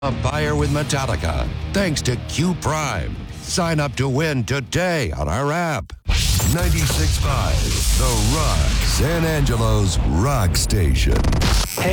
A buyer with Metallica, thanks to Q Prime. Sign up to win today on our app. 96.5, The Rock, San Angelo's rock station.